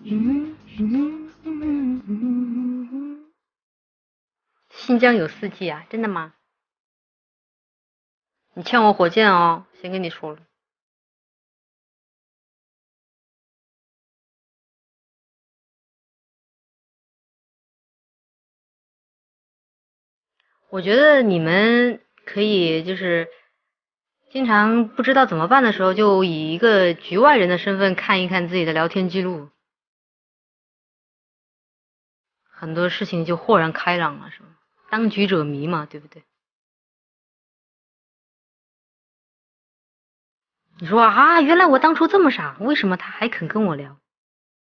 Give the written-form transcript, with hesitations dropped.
新疆有四季啊？真的吗？你欠我火箭哦，先跟你说了。我觉得你们可以就是经常不知道怎么办的时候，就以一个局外人的身份看一看自己的聊天记录，很多事情就豁然开朗了，是吗？当局者迷嘛，对不对？你说啊，原来我当初这么傻，为什么他还肯跟我聊？